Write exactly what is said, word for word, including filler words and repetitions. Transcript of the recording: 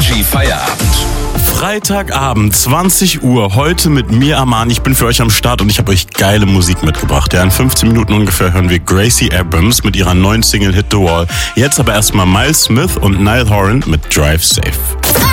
Energy Feierabend. Freitagabend, zwanzig Uhr, heute mit mir, Arman. Ich bin für euch am Start und ich habe euch geile Musik mitgebracht. Ja, in fünfzehn Minuten ungefähr hören wir Gracie Abrams mit ihrer neuen Single Hit the Wall. Jetzt aber erstmal Miles Smith und Niall Horan mit Drive Safe.